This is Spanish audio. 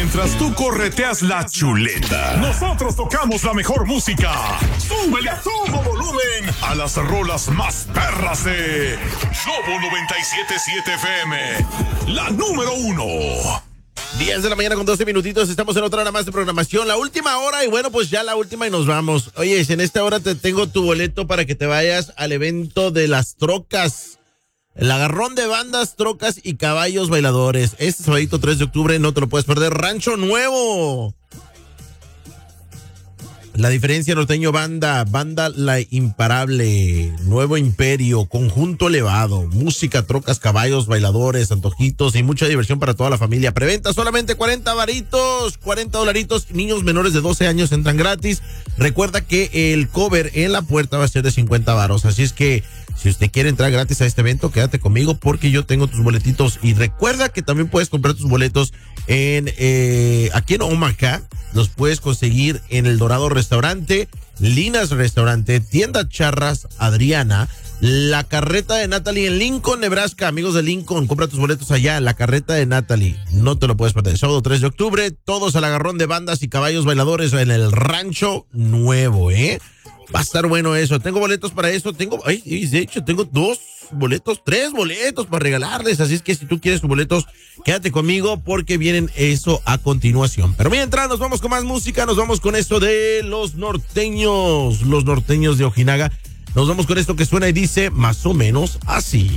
Mientras tú correteas la chuleta, nosotros tocamos la mejor música. ¡Súbele a todo volumen a las rolas más perras de Globo 97.7 FM! La número 1. 10 de la mañana con 12 minutitos, estamos en otra hora más de programación, la última hora, y bueno, pues ya la última y nos vamos. Oye, en esta hora te tengo tu boleto para que te vayas al evento de las trocas, el agarrón de bandas, trocas y caballos bailadores. Este sábado 3 de octubre, no te lo puedes perder. Rancho Nuevo. La Diferencia, Norteño Banda, Banda La Imparable, Nuevo Imperio, Conjunto Elevado, música, trocas, caballos, bailadores, antojitos y mucha diversión para toda la familia. Preventa solamente 40 varitos, 40 dolaritos. Niños menores de 12 años entran gratis. Recuerda que el cover en la puerta va a ser de 50 varos. Así es que si usted quiere entrar gratis a este evento, quédate conmigo porque yo tengo tus boletitos. Y recuerda que también puedes comprar tus boletos aquí en Omaha. Los puedes conseguir en El Dorado Restaurante, Linas Restaurante, Tienda Charras Adriana, La Carreta de Natalie en Lincoln, Nebraska. Amigos de Lincoln, compra tus boletos allá, La Carreta de Natalie. No te lo puedes perder. Sábado 3 de octubre, todos al agarrón de bandas y caballos bailadores en el Rancho Nuevo, Va a estar bueno eso. Tengo boletos para eso. De hecho, tengo tres boletos para regalarles. Así es que si tú quieres tus boletos, quédate conmigo porque vienen eso a continuación. Pero mientras nos vamos con más música, nos vamos con esto de los norteños de Ojinaga. Nos vamos con esto que suena y dice más o menos así.